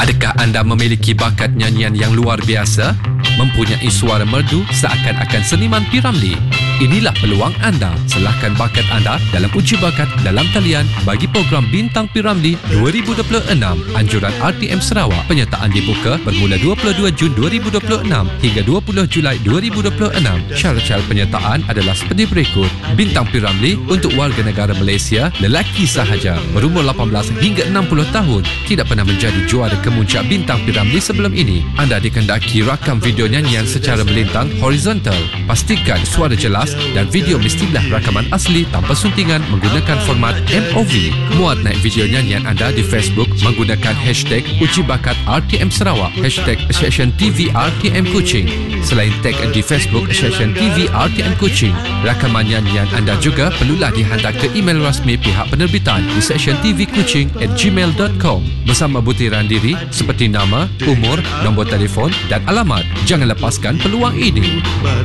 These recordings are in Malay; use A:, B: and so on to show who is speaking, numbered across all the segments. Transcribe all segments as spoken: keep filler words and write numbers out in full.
A: Adakah anda memiliki bakat nyanyian yang luar biasa? Mempunyai suara merdu seakan-akan seniman P. Ramlee? Inilah peluang anda. Selahkan bakat anda dalam uji bakat dalam talian bagi program Bintang P. Ramlee dua ribu dua puluh enam anjuran R T M Sarawak. Penyertaan dibuka bermula dua puluh dua Jun dua ribu dua puluh enam hingga dua puluh Julai dua ribu dua puluh enam. Syarat-syarat penyertaan adalah seperti berikut. Bintang P. Ramlee untuk warga negara Malaysia, lelaki sahaja, berumur lapan belas hingga enam puluh tahun, tidak pernah menjadi juara kemuncak Bintang P. Ramlee sebelum ini. Anda dikendaki rakam video nyanyian secara melintang horizontal. Pastikan suara jelas dan video mestilah rakaman asli tanpa suntingan menggunakan format M O V. Muat naik video nyanyian anda di Facebook menggunakan hashtag Uji Bakat R T M Sarawak, hashtag Session T V R T M Kuching. Selain tag di Facebook Session T V R T M Kuching, rakaman nyanyian anda juga perlulah dihantar ke email rasmi pihak penerbitan di session t v kuching at gmail dot com bersama butiran diri seperti nama, umur, nombor telefon dan alamat. Jangan lepaskan peluang ini.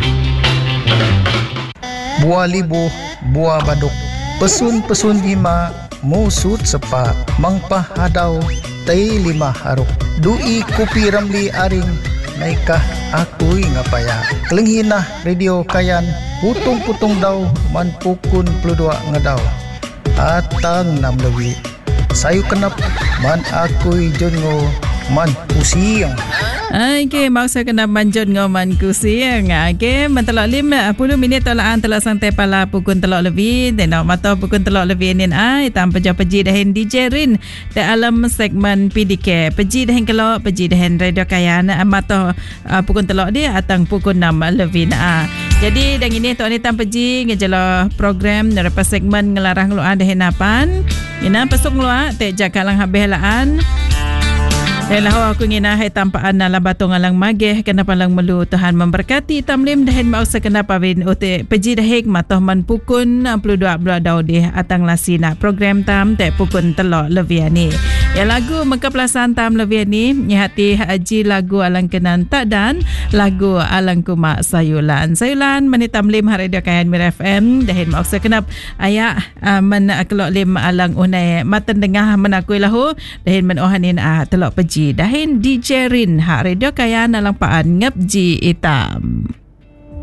B: Buah libuh, buah baduk, pesun-pesun lima, musut sepa, mangpah hadau, tei lima haruk. Dui kopi Ramlee aring, naikah aku ngapaya. Kelenghinah radio kayan, putung-putung dau, man pukun puluh dua ngedau. Atang nam lewi, sayu kenap, man aku jongo, man pusing.
C: Okey, maksud kena manjun ngoman kusiang. Okey, mentelok lima puluh minit tolaan telah santai pala pukun telok lebih. Tengok mata pukun telok lebih ni ai tanpa peji dahin D J Rin dalam segmen P D K. Peji dahin kelok, peji dahin radio kayan mata uh, pukun telok dia atang pukun enam lebih na. Jadi dan ini tok ni tan peji ngejelo program daripada segmen ngelarang luar dahin apan. Ina pesuk luar tek jakalang habis laan. Lelah aku ingin hai tampaan dalam batong alang mageh kenapa lang melu Tuhan memberkati tamlim dahin mausa kenapa win ote peji dahik matoh man pukun enam puluh dua bulan daudih atang lasina program tam te pukun telok leviani. Ya lagu mengkeplasan tam leviani nyahati haji lagu alang kenan tak dan lagu alang kuma sayulan. Sayulan menitam lim radio kayan Mir F M dahin mausa kenap ayak uh, men kelok lim alang unai matan dengah menakui lahu dahin men ohanin ah telok peji dahin D J Rin hak radio kayan dalam paan ngep ji hitam.